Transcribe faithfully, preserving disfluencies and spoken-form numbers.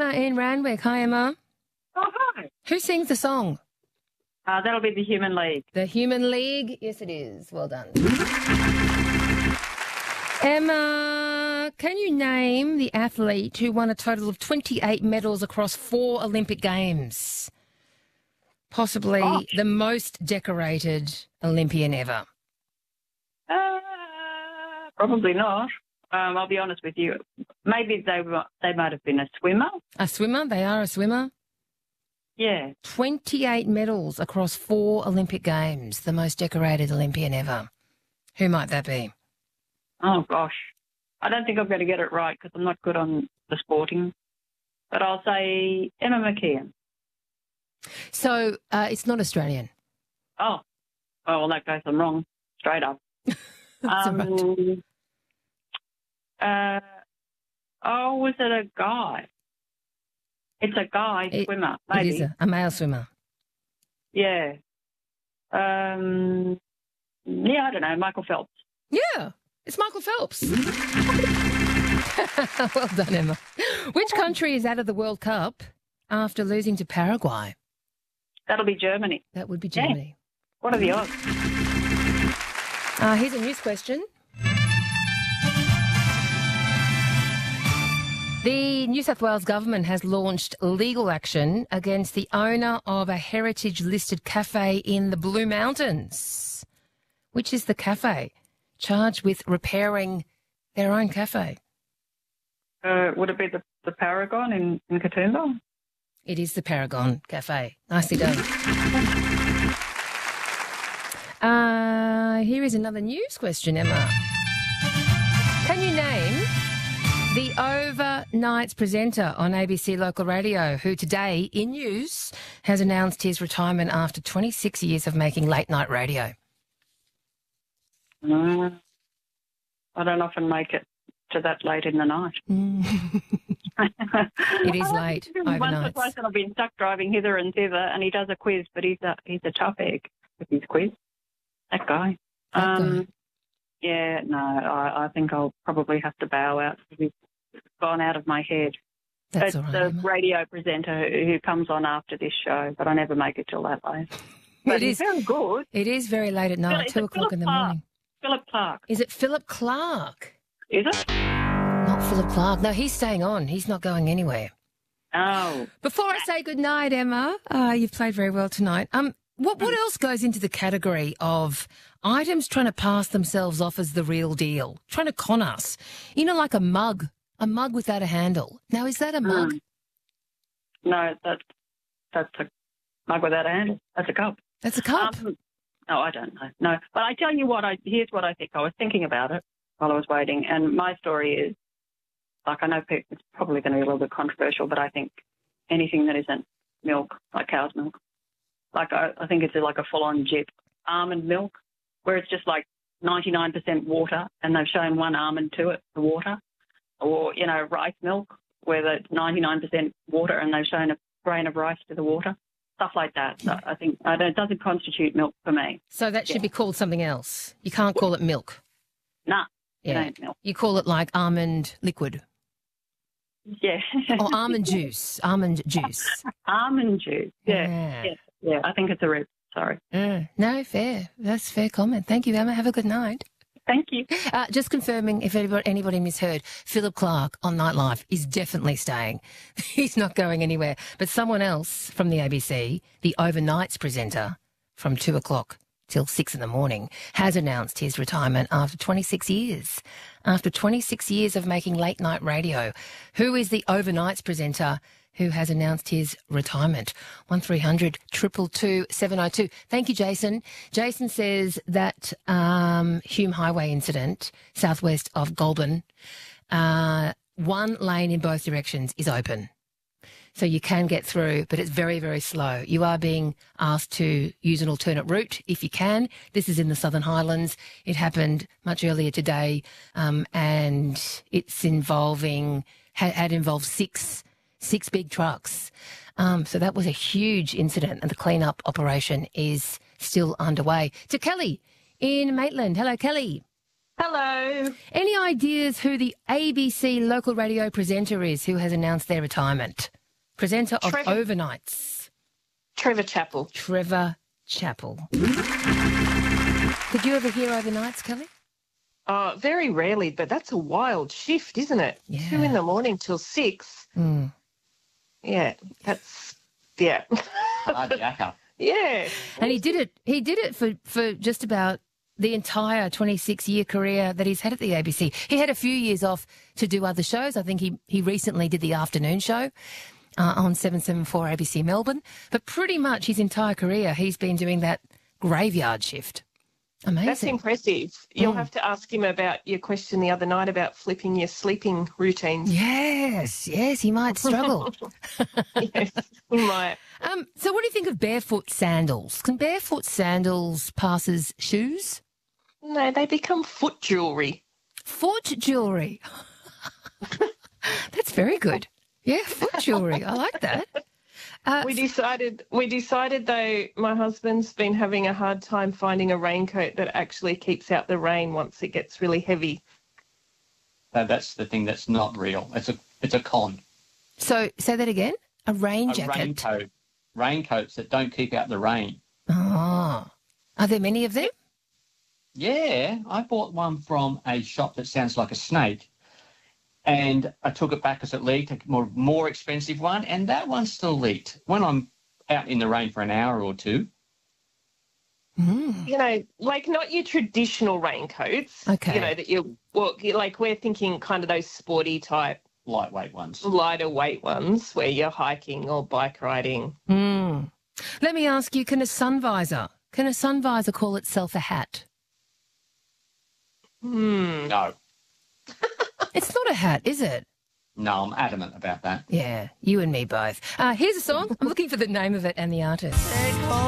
Emma in Randwick. Hi, Emma. Oh, hi. Who sings the song? Uh, that'll be the Human League. The Human League? Yes, it is. Well done. Emma, can you name the athlete who won a total of twenty-eight medals across four Olympic Games? Possibly Gosh. the most decorated Olympian ever. Uh, probably not. Um, I'll be honest with you. Maybe they were, they might have been a swimmer. A swimmer? They are a swimmer? Yeah. twenty-eight medals across four Olympic Games, the most decorated Olympian ever. Who might that be? Oh, gosh. I don't think I'm going to get it right because I'm not good on the sporting. But I'll say Emma McKeon. So uh, it's not Australian. Oh. Oh, well, in that case, I'm wrong. Straight up. That's um, all right. uh, oh, was it a guy? It's a guy It- swimmer, It maybe. is a, a male swimmer. Yeah. Um, yeah, I don't know. Michael Phelps. Yeah, it's Michael Phelps. Well done, Emma. Which country is out of the World Cup after losing to Paraguay? That'll be Germany. That would be Yeah. Germany. What are the odds? Uh, here's a news question. The New South Wales government has launched legal action against the owner of a heritage-listed cafe in the Blue Mountains. Which is the cafe? Charged with repairing their own cafe. Uh, would it be the, the Paragon in, in Katoomba? It is the Paragon Cafe. Nicely done. Uh, here is another news question, Emma. Can you name the overnights presenter on A B C Local Radio who today, in news, has announced his retirement after twenty-six years of making late night radio? Uh, I don't often make it to that late in the night. It is late, Once or overnights. twice I've been stuck driving hither and thither, and he does a quiz, but he's a he's a tough egg with his quiz. That guy. That um, guy. Yeah, no, I, I think I'll probably have to bow out because he's gone out of my head. That's It's all right, the Emma. radio presenter who, who comes on after this show, but I never make it till that late. But It he's is. very good. It is very late at night, Is two it o'clock in the Philip morning. Philip Clark, Is it Philip Clark? is it? Not Philip Clark. No, he's staying on. He's not going anywhere. Oh, Before I say good night, Emma, uh, you've played very well tonight. Um, what what else goes into the category of items trying to pass themselves off as the real deal, trying to con us? You know, like a mug, a mug without a handle. Now, is that a mug? Mm. no, that's that's a mug without a handle. That's a cup. That's a cup. Um, no, I don't know. No, but I tell you what. I here's what I think. I was thinking about it while I was waiting, and my story is like I know people, it's probably going to be a little bit controversial, but I think anything that isn't milk, like cow's milk, like I, I think it's like a full-on jip. Almond milk, where it's just like ninety-nine percent water, and they've shown one almond to it, the water, or you know rice milk, where the ninety-nine percent water, and they've shown a grain of rice to the water. Stuff like that. So I think I don't, it doesn't constitute milk for me. So that should yeah. be called something else. You can't call it milk. Nah, it Yeah. ain't milk. You call it like almond liquid Yeah. or almond juice. Almond juice. Almond juice. Yeah. Yeah. Yeah. Yeah. I think it's a rip. Sorry. Mm. No, fair. That's a fair comment. Thank you, Emma. Have a good night. Thank you. Uh, just confirming, if anybody, anybody misheard, Philip Clark on Nightlife is definitely staying. He's not going anywhere. But someone else from the A B C, the overnights presenter from two o'clock till six in the morning, has announced his retirement after twenty-six years. After twenty-six years of making late night radio. Who is the overnights presenter who has announced his retirement? one three hundred two two two seven oh two. Thank you, Jason. Jason says that um, Hume Highway incident, southwest of Goulburn, uh, one lane in both directions is open. So you can get through, but it's very, very slow. You are being asked to use an alternate route if you can. This is in the Southern Highlands. It happened much earlier today, um, and it's involving, had, had involved six Six big trucks. Um, so that was a huge incident, and the cleanup operation is still underway. To Kelly in Maitland. Hello, Kelly. Hello. Any ideas who the A B C local radio presenter is who has announced their retirement? Presenter of Trevor- Overnights. Trevor Chappell. Trevor Chappell. Did you ever hear Overnights, Kelly? Uh, very rarely, but that's a wild shift, isn't it? Yeah. Two in the morning till six. Mm. Yeah, that's, yeah. Hard jacker. Yeah. And he did it. He did it for, for just about the entire twenty-six year career that he's had at the A B C. He had a few years off to do other shows. I think he, he recently did the afternoon show uh, on seven seventy-four A B C Melbourne. But pretty much his entire career, he's been doing that graveyard shift. Amazing. That's impressive. You'll Mm. have to ask him about your question the other night about flipping your sleeping routines. Yes, yes, he might struggle. Yes, he might. um, so what do you think of barefoot sandals? Can barefoot sandals pass as shoes? No, they become foot jewellery. Foot jewellery. That's very good. Yeah, foot jewellery. I like that. Uh, We decided, we decided though, my husband's been having a hard time finding a raincoat that actually keeps out the rain once it gets really heavy. So that's the thing that's not real. It's a it's a con. so say that again. A rain A jacket. raincoat. Raincoats that don't keep out the rain. Oh. Are there many of them? Yeah, I bought one from a shop that sounds like a snake. And I took it back as it leaked, a more, more expensive one, and that one still leaked. When I'm out in the rain for an hour or two, Mm. You know, like not your traditional raincoats. Okay. You know, that you well, you- like we're thinking kind of those sporty type, lightweight ones. lighter weight ones where you're hiking or bike riding. Mm. Let me ask you, can a sun visor, can a sun visor call itself a hat? Hmm. No, It's not a hat, is it? no, I'm adamant about that. Yeah, you and me both. Uh, here's a song. I'm looking for the name of it and the artist.